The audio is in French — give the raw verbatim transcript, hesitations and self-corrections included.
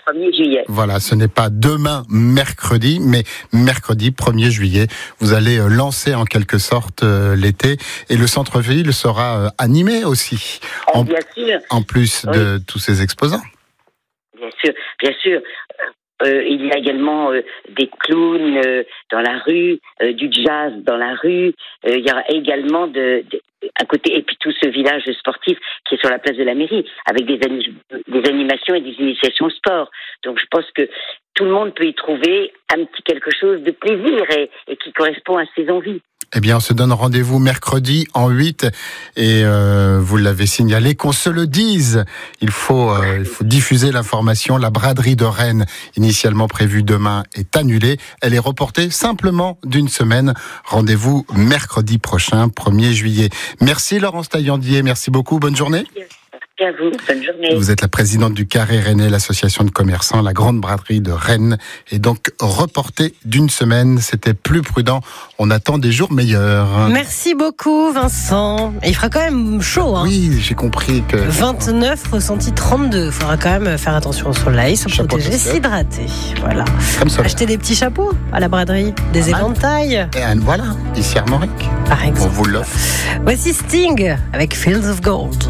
premier juillet. Voilà, ce n'est pas demain, mercredi, mais mercredi premier juillet. Vous allez lancer en quelque sorte l'été et le centre-ville sera animé aussi. Oh, en, bien sûr. En plus oui. de tous ces exposants. Bien sûr, bien sûr. Euh, il y a également euh, des clowns euh, dans la rue, euh, du jazz dans la rue. Euh, il y aura également de, de, à côté, et puis tout ce village sportif qui est sur la place de la mairie, avec des, anim- des animations et des initiations au sport. Donc je pense que tout le monde peut y trouver un petit quelque chose de plaisir et, et qui correspond à ses envies. Eh bien, on se donne rendez-vous mercredi en huit et euh, vous l'avez signalé, qu'on se le dise. Il faut, euh, il faut diffuser l'information. La braderie de Rennes, initialement prévue demain, est annulée. Elle est reportée simplement d'une semaine. Rendez-vous mercredi prochain, premier juillet. Merci Laurence Taillandier, merci beaucoup. Bonne journée. Merci à vous, bonne journée. Vous êtes la présidente du Carré Rennais, l'association de commerçants. La grande braderie de Rennes est donc reportée d'une semaine. C'était plus prudent. On attend des jours meilleurs. Merci beaucoup Vincent. Et il fera quand même chaud. Hein. Oui, j'ai compris que... vingt-neuf, ressenti trente-deux. Il faudra quand même faire attention au soleil, se Chapeau protéger, s'hydrater. Voilà. Comme ça. Acheter des petits chapeaux à la braderie, des Ah, éventails. Et un, voilà, ici à Armorique. Par exemple. On vous l'offre. Voici Sting avec Fields of Gold.